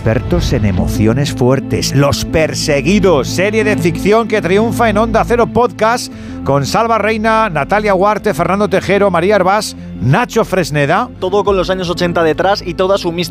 expertos en emociones fuertes. Los Perseguidos, serie de ficción que triunfa en Onda Cero Podcast con Salva Reina, Natalia Huarte, Fernando Tejero, María Hervás, Nacho Fresneda. Todo con los años 80 detrás y toda su mística